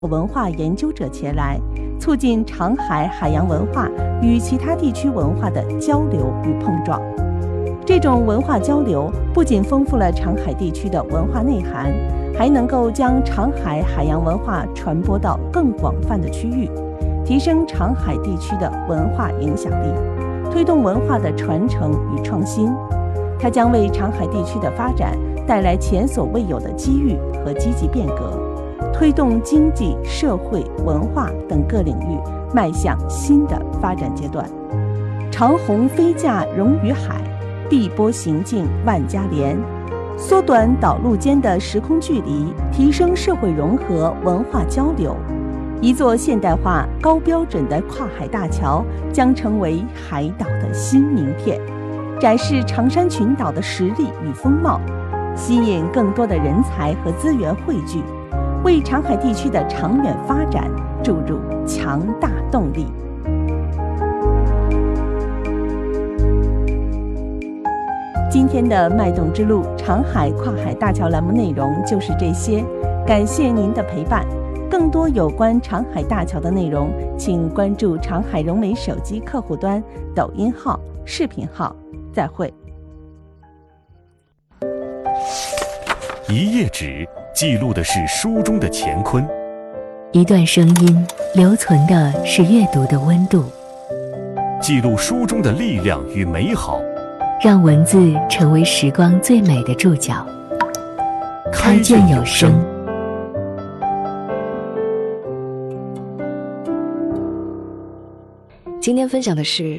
文化研究者前来，促进长海海洋文化与其他地区文化的交流与碰撞。这种文化交流不仅丰富了长海地区的文化内涵，还能够将长海海洋文化传播到更广泛的区域，提升长海地区的文化影响力，推动文化的传承与创新。它将为长海地区的发展带来前所未有的机遇和积极变革，推动经济、社会、文化等各领域迈向新的发展阶段。长虹飞架融于海，碧波行进万家莲，缩短岛陆间的时空距离，提升社会融合、文化交流。一座现代化、高标准的跨海大桥将成为海岛的新名片，展示长山群岛的实力与风貌，吸引更多的人才和资源汇聚，为长海地区的长远发展注入强大动力。今天的脉动之路长海跨海大桥栏目内容就是这些，感谢您的陪伴。更多有关长海大桥的内容，请关注长海融媒手机客户端、抖音号、视频号。再会。 一页纸记录的是书中的乾坤， 一段声音留存的是阅读的温度， 记录书中的力量与美好， 让文字成为时光最美的注脚。开卷有声。 今天分享的是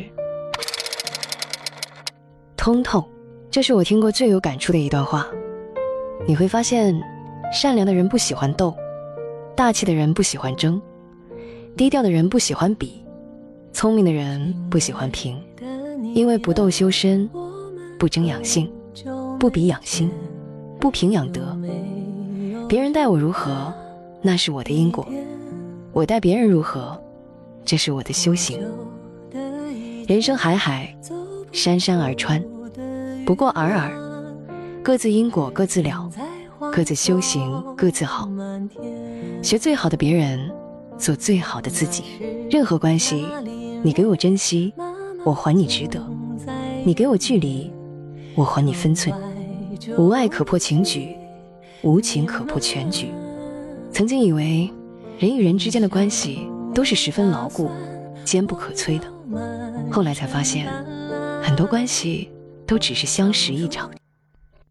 通透，这是我听过最有感触的一段话。你会发现，善良的人不喜欢斗，大气的人不喜欢争，低调的人不喜欢比，聪明的人不喜欢平。因为不斗修身，不争养性，不比养心，不平养德。别人待我如何，那是我的因果；我待别人如何，这是我的修行。人生海海，山山而川，不过尔尔，各自因果各自了，各自修行各自好。学最好的别人，做最好的自己。任何关系，你给我珍惜，我还你值得；你给我距离，我还你分寸。无爱可破情局，无情可破全局。曾经以为人与人之间的关系都是十分牢固、坚不可摧的，后来才发现，很多关系都只是相识一场。